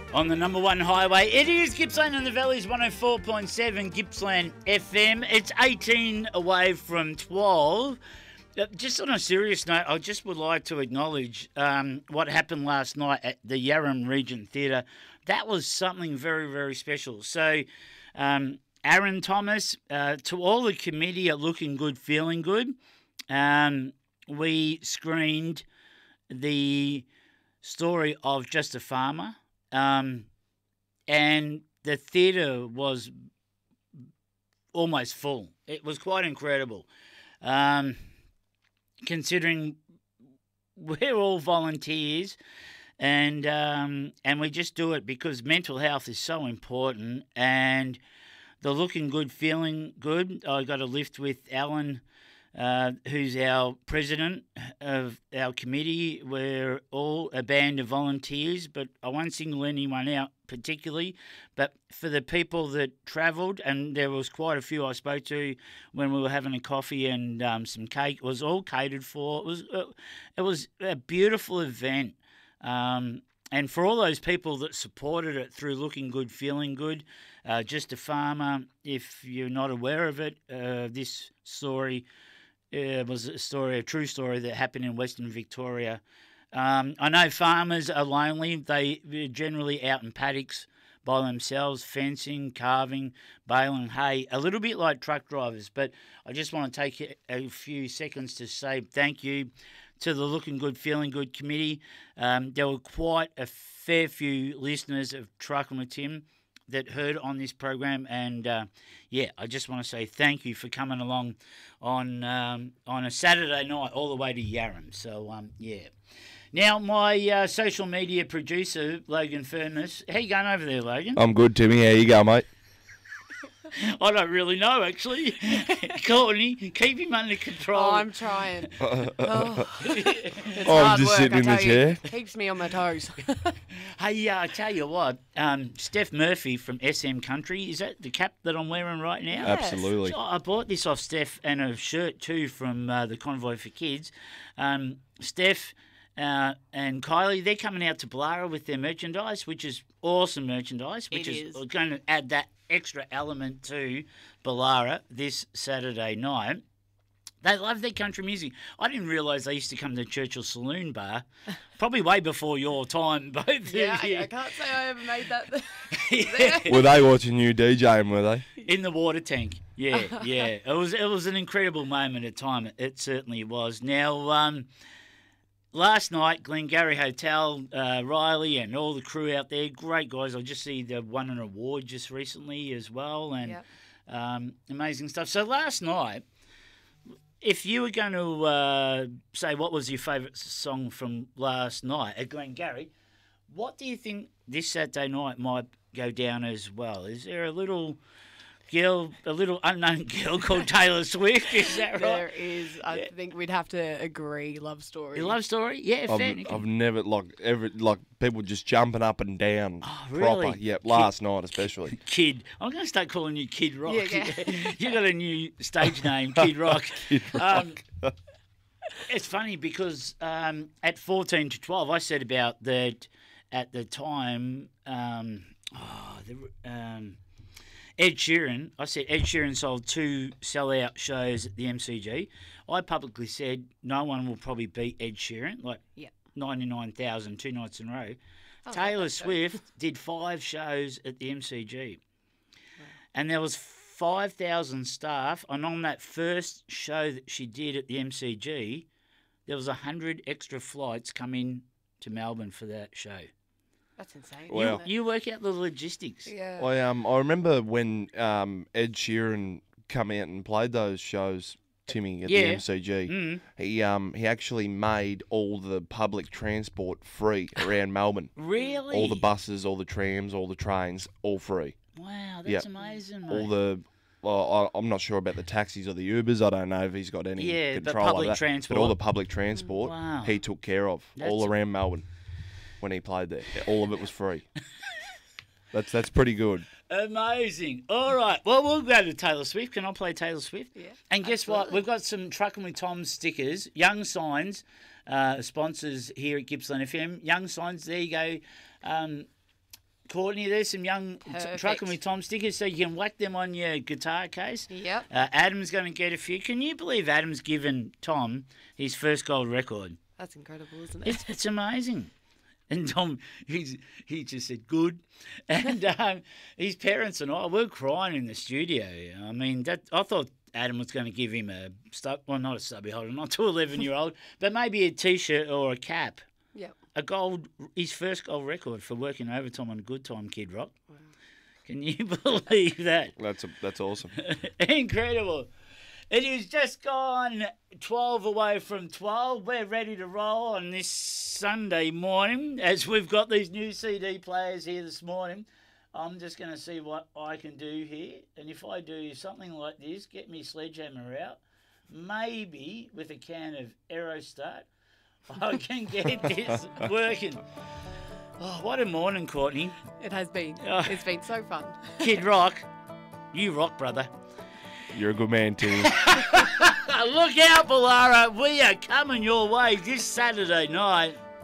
On the number one highway, it is Gippsland and the Valleys 104.7 Gippsland FM. It's 18 away from 12. Just on a serious note, I just would like to acknowledge what happened last night at the Yarram Regent Theatre. That was something very, very special. So, Aaron Thomas, to all the committee at Looking Good, Feeling Good, we screened the story of Just a Farmer. And the theatre was almost full. It was quite incredible. Considering we're all volunteers and we just do it because mental health is so important, and the Looking Good, Feeling Good, I got a lift with Alan, who's our president of our committee. We're all a band of volunteers, but I won't single anyone out particularly. But for the people that travelled, and there was quite a few I spoke to when we were having a coffee and some cake, it was all catered for. It was a beautiful event. And for all those people that supported it through Looking Good, Feeling Good, Just a Farmer, if you're not aware of it, this story was a true story that happened in Western Victoria. I know farmers are lonely. They're generally out in paddocks by themselves, fencing, carving, baling hay, a little bit like truck drivers. But I just want to take a few seconds to say thank you to the Looking Good, Feeling Good committee. There were quite a fair few listeners of Truckin' with Tim that heard on this program, and I just want to say thank you for coming along on a Saturday night all the way to Yarram. So Now my social media producer Logan Furness, how you going over there, Logan? I'm good, Timmy. How you going, mate? I don't really know, actually. Courtney, keep him under control. Oh, I'm trying. It's I'm hard just work, sitting in the chair. Keeps me on my toes. Hey, I tell you what, Steph Murphy from SM Country, is that the cap that I'm wearing right now? Yes. Absolutely. So I bought this off Steph, and a shirt too from the Convoy for Kids. Steph and Kylie, they're coming out to Ballara with their merchandise, which is awesome merchandise, which is going to add that extra element to Ballara this Saturday night. They love their country music. I didn't realise they used to come to Churchill Saloon Bar, probably way before your time, both of you. I can't say I ever made that. Yeah. Were they watching you DJing, were they? In the water tank. Yeah. It was an incredible moment at time. It certainly was. Now, last night, Glengarry Hotel, Riley and all the crew out there, great guys. I just see they won an award just recently as well, and amazing stuff. So last night, if you were going to say what was your favourite song from last night at Glengarry, what do you think this Saturday night might go down as well? Is there a little unknown girl called Taylor Swift? Is that right? There is. I think we'd have to agree. Love Story. Your love story? Yeah, fair. I've never people just jumping up and down. Oh, really? Proper. Yep. Last night especially. Kid. I'm going to start calling you Kid Rock. Yeah. You got a new stage name, Kid Rock. Kid Rock. It's funny because at 14 to 12, I said about that at the time. Ed Sheeran, I said Ed Sheeran sold 2 sellout shows at the MCG. I publicly said no one will probably beat Ed Sheeran, 99,000 2 nights in a row. Taylor Swift did 5 shows at the MCG. Wow. And there was 5,000 staff, and on that first show that she did at the MCG, there was 100 extra flights coming to Melbourne for that show. That's insane. Wow. You work out the logistics. Yeah. I remember when Ed Sheeran come out and played those shows, Timmy, at the MCG. Mm. He actually made all the public transport free around Melbourne. Really? All the buses, all the trams, all the trains, all free. Wow, that's amazing, mate. All the I'm not sure about the taxis or the Ubers. I don't know if he's got any control public over that. transport. But all the public transport, Wow. he took care of all around Melbourne when he played there. All of it was free. That's pretty good. Amazing. All right. Well, we'll go to Taylor Swift. Can I play Taylor Swift? Yeah. And guess what? We've got some Truckin' with Tom stickers. Young Signs, sponsors here at Gippsland FM. Young Signs, there you go. Courtney, there's some young Perfect. Trucking with Tom stickers, so you can whack them on your guitar case. Yep. Adam's going to get a few. Can you believe Adam's given Tom his first gold record? That's incredible, isn't it? It's amazing. And Tom, he just said, good. And his parents and I were crying in the studio. I mean, I thought Adam was going to give him not a stubby holder, not to 11-year-old, but maybe a T-shirt or a cap. Yep. His first gold record for working overtime on Good Time, Kid Rock. Wow. Can you believe that? That's awesome. Incredible. It is just gone 12 away from 12. We're ready to roll on this Sunday morning as we've got these new CD players here this morning. I'm just going to see what I can do here. And if I do something like this, get me sledgehammer out, maybe with a can of Aerostat, I can get this working. Oh, what a morning, Courtney. It has been. It's been so fun. Kid Rock, you rock, brother. You're a good man, Timmy. Look out, Ballara. We are coming your way this Saturday night.